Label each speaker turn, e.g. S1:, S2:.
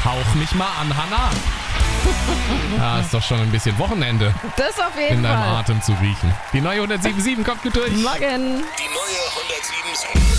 S1: Hauch mich mal an, Hanna. Ja, ist doch schon ein bisschen Wochenende
S2: Das auf jeden
S1: in deinem
S2: Fall.
S1: Atem zu riechen. Die neue 107.7 kommt gut durch.
S2: Morgen.
S3: Die neue 107.7